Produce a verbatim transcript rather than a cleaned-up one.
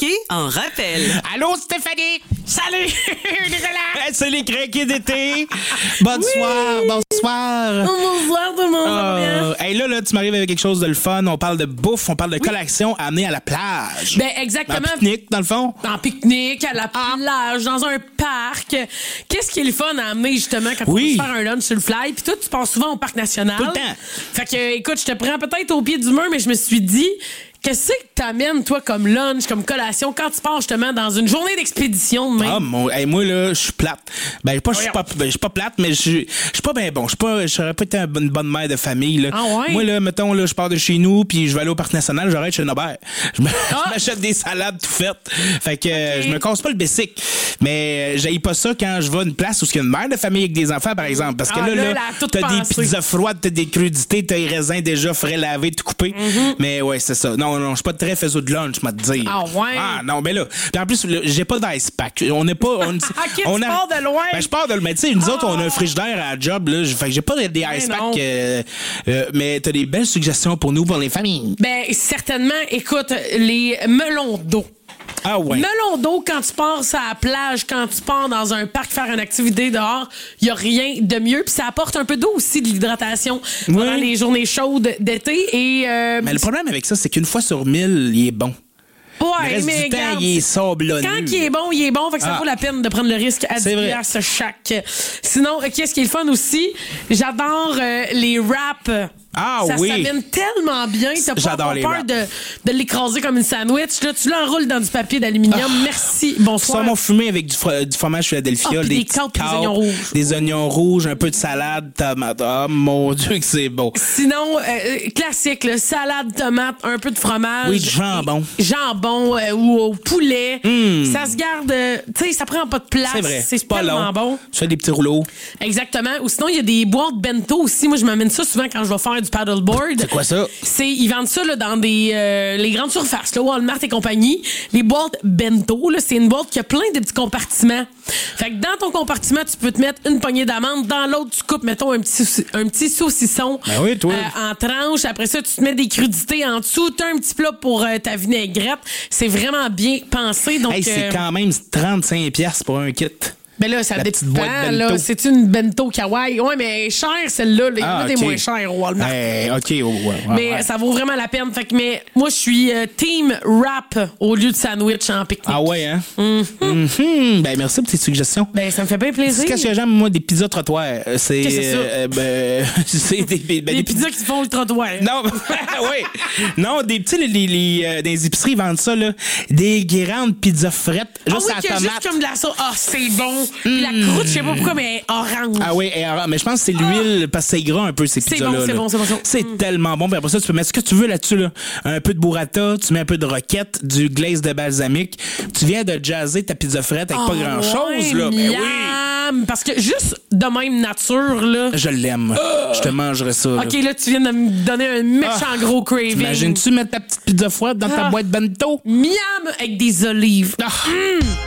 craqués en rappel. Allô, Stéphanie! Salut, Nicolas! C'est les craqués d'été! Bonsoir, oui. bonsoir! Bonsoir tout le monde, ça va bien? Hey, là, là, tu m'arrives avec quelque chose de le fun. On parle de bouffe, on parle de oui. collection à amener à la plage. Ben, exactement. En pique-nique, dans le fond. En pique-nique, à la plage, dans un parc. Qu'est-ce qui est le fun à amener, justement, quand oui. on veut faire un lunch sur le fly? Puis toi, tu passes souvent au parc national. Tout le temps. Fait que, écoute, je te prends peut-être au pied du mur, mais je me suis dit... Qu'est-ce que t'amènes, toi, comme lunch, comme collation, quand tu pars, justement, dans une journée d'expédition de même? Ah, mon, hey, moi, là, je suis plate. Ben, pas, je suis pas, ben, je suis pas plate, mais je suis pas bien bon. Je suis pas, j'aurais pas été une bonne mère de famille, là. Ah ouais? Moi, là, mettons, là, je pars de chez nous, puis je vais aller au parc national, j'arrête chez Nobert. Je ah! m'achète des salades tout faites. Fait que, okay. je me casse pas le bessic. Mais, j'haïs pas ça quand je vais à une place où il y a une mère de famille avec des enfants, par exemple. Parce que ah, là, là, là, là t'as des pizzas froides, t'as des crudités, t'as les raisins déjà frais lavés, tout coupés. Mm-hmm. Mais, ouais, c'est ça. Non, non, je suis pas très faiseux de lunch, m'a te dire. Ah ouais? Ah non, mais là. Puis en plus, j'ai pas d'ice pack. On n'est pas. On, ok, on tu a, pars de loin. Ben, je pars de loin. Mais tu sais, nous oh. autres, on a un frigidaire à la job, là. Fait que j'ai pas des ice packs. Euh, euh, mais t'as des belles suggestions pour nous, pour les familles. Ben, certainement. Écoute, les melons d'eau. Ah ouais. Melon d'eau, quand tu pars à la plage, quand tu pars dans un parc faire une activité dehors, il n'y a rien de mieux. Puis ça apporte un peu d'eau aussi, de l'hydratation oui. pendant les journées chaudes d'été. Et euh, mais le problème avec ça, c'est qu'une fois sur mille, il est bon. Ouais, le reste mais du temps, regarde, il est sablonneux. Quand il est bon, il est bon. Fait que ça ah. vaut la peine de prendre le risque à dix piastres chaque. Sinon, qu'est-ce qui est le fun aussi? J'adore euh, les wraps. Ah ça oui. Ça s'amène tellement bien. T'as pas, pas peur de, de l'écraser comme une sandwich. Là, tu l'enroules dans du papier d'aluminium. Ah. Merci. Bonsoir. Saumon fumé avec du, fr- du fromage Philadelphia. Ah, des des câtes, des oignons rouges. Des oignons rouges, un peu de salade, tomate. Oh mon Dieu que c'est bon. Sinon, euh, classique, là, salade, tomate, un peu de fromage. Oui, du jambon. Jambon euh, ou au poulet. Mm. Ça se garde, euh, tu sais, ça prend pas de place. C'est vrai. C'est pas tellement long. bon. Tu fais des petits rouleaux. Exactement. Ou sinon, il y a des boîtes bento aussi. Moi, je m'amène ça souvent quand je vais faire du paddleboard. C'est quoi ça? C'est, ils vendent ça là, dans des euh, les grandes surfaces, là, Walmart et compagnie. Les boîtes bento, là, c'est une boîte qui a plein de petits compartiments. Fait que dans ton compartiment, tu peux te mettre une poignée d'amandes. Dans l'autre, tu coupes, mettons, un petit, un petit saucisson ben oui, toi. Euh, en tranches. Après ça, tu te mets des crudités en dessous. Tu as un petit plat pour euh, ta vinaigrette. C'est vraiment bien pensé. Donc, hey, c'est euh, quand même trente-cinq piastres pour un kit. Ben là, ça dépend. Là, c'est une bento kawaii. Ouais, mais cher, celle-là. Là, ah, il y en a okay. des moins chers au Walmart. Hey, OK. Ouais, ouais, mais ouais. ça vaut vraiment la peine. Fait que, mais moi, je suis euh, team wrap au lieu de sandwich en pique-nique. Ah ouais, hein? Mm-hmm. Mm-hmm. Ben, merci pour tes suggestions. Ben, ça me fait bien plaisir. Qu'est-ce que j'aime, moi, des pizzas trottoirs? C'est. Qu'est-ce que c'est ça? Euh, ben, c'est des, ben, des, des pizzas qui font le trottoir. Non, oui. Non, des petits, les, les, les, euh, dans les épiceries, ils vendent ça, là. Des grandes pizzas frettes. Juste ah oui, à que tomate. Juste comme de la sauce. Ah, c'est bon. Puis mm. la croûte, je sais pas pourquoi, mais orange. Ah oui, mais je pense que c'est l'huile, ah. parce que c'est gras un peu, ces pizzas-là. C'est bon, c'est bon, c'est bon. C'est mm. tellement bon. Puis après ça, tu peux mettre ce que tu veux là-dessus, là. Un peu de burrata, tu mets un peu de roquette, du glaze de balsamique. Tu viens de jazzer ta pizza frette avec oh, pas grand-chose, ouais, là. Mais oui. Parce que juste de même nature, là. Je l'aime. Uh. Je te mangerai ça. OK, là, tu viens de me donner un méchant ah. gros craving. Imagines-tu mettre ta petite pizza froide dans ah. ta boîte bento? Miam avec des olives. Ah. Mm.